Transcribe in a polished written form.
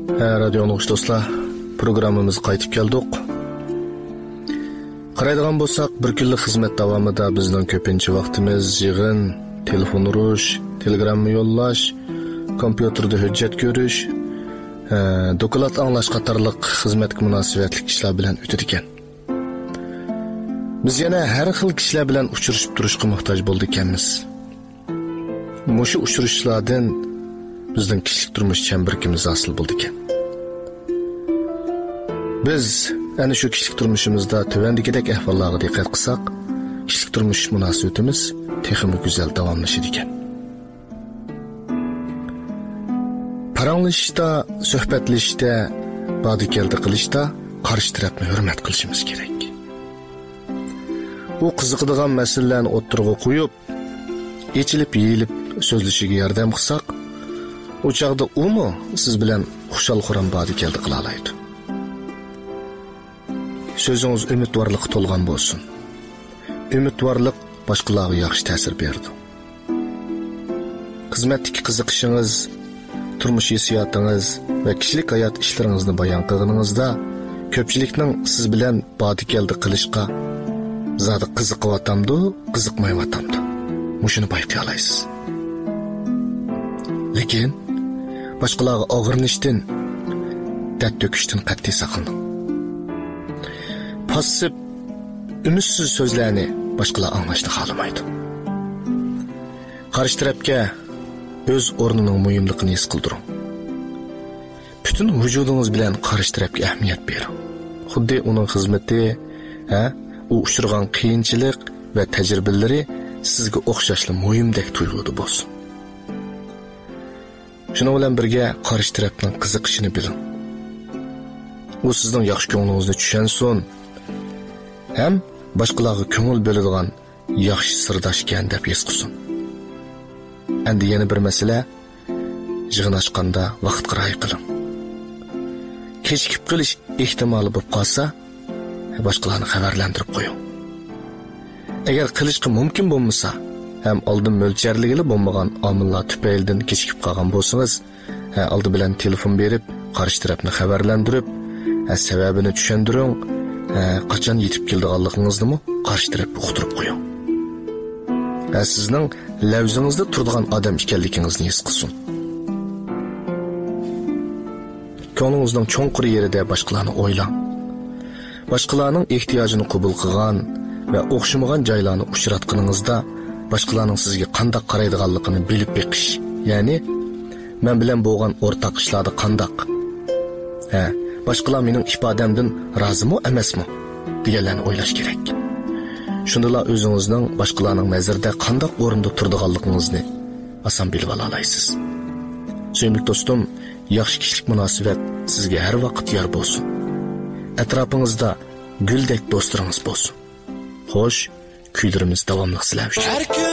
Radio Nuş dostlar, programımız qaytib keldik. Qaraydigan bo'lsak, bir kunlik xizmat davomida bizning ko'pincha vaqtimiz yig'in, telefon urish, telegramma yo'llash, kompyuterda hujjat ko'rish, doklad anglash qatorliq xizmatga munosabatli ishlar bilan o'tar ekan. Biz yana har xil kishilar bilan uchrashib turishga muhtoj bo'ldik ekanmiz. Mushu uchrashishlardan bizning kishilik turmush chambarimiz hosil bo'ldi ekan. Biz ana shu kishilik turmushimizda tövendikidek ahvollarga diqqat qilsak, kishilik turmush munosabatimiz texmi go'zal davomlashadi ekan. Paranglashishda, suhbatlashishda, bodikeldi qilishda qarshi tarafni hurmat qilishimiz kerak. Bu qiziqadigan masalalarni o'ttirg'a qo'yib, echilib, yeyilib so'zlashiga yordam qilsak, o chaqda umi siz bilan xushal-xuram bodikeldi qila oladi. Sözünüz ümidvarlık to'lgan bo'lsin. Ümidvarlık boshqalarga yaxshi ta'sir berdi. Xizmatdagi qiziqishingiz, turmush hissiyotingiz va kishilik hayot ishlaringizni bayon qilganingizda ko'pchilikning siz bilan bodikeldi qilishga zodi qiziqyapti, qiziqmayapti. Mushuni payqay olasiz. Lekin boshqalarga og'irnishdan, dard to'kishdan qat'iy saqlaning. Passiv, ümidsiz sözlerini başkalar anlaşını xalamaydı. Qarşı tarafga öz o'rnining muhimligini his qildiring. Bütün vücudunuz bilan qarşı tarafga ahamiyat bering. Xuddi uning xizmati, u uchirgan qiyinchilik va tajribalari sizga o'xshashli muhimdek tuyg'uda bo'lsin. Shuning bilan birga qarşı tarafning qiziqishini biling. U sizning yaxshi ko'nglingizni tushunsin. Hem başqalarga ko'ngil beradigan yaxshi sirdosh ekan deb his qilsin. Endi yana bir masala, yig'in ochganda vaqtga rioya qiling. Kechikib qilish ehtimoli bo'lib qolsa, boshqalarni xabarlantirib qo'ying. Agar qilishga mumkin bo'lmasa, ham oldin mo'ljalligili bo'lmagan omillar tufaylidan kechikib qolgan bo'lsangiz, oldi bilan telefon berib, qarshi tarafni xabarlantirib, sababini tushuntiring. Qachon yetib keldiganligingizni qarshi tarafga uqtirib qo'ying. Sizning lavzingizda turadigan odam ekanligingizni his qilsin. Ko'nglingizning cho'nqur yerida boshqalarni o'ylang. Boshqalarning ehtiyojini qabul qilgan va o'xshamagan joylarni uchratganingizda boshqalarning sizga qanday qaraydiganligini bilib beqish, ya'ni men bilan bo'lgan o'rtaq ishlarda qanday boshqalar mening ifodamdan rozimi emasmi deganlarni o'ylash kerak. Shundalar o'zingizning boshqalarning nazarida qanday o'rinda turadiganligingizni oson bilib olasiz. Sevimli do'stim, yaxshi kishilik munosabat sizga har vaqt yor bo'lsin. Atrofingizda guldek do'stlaringiz bo'lsin. Xo'sh, kuylarimiz davomli sizlar uchun.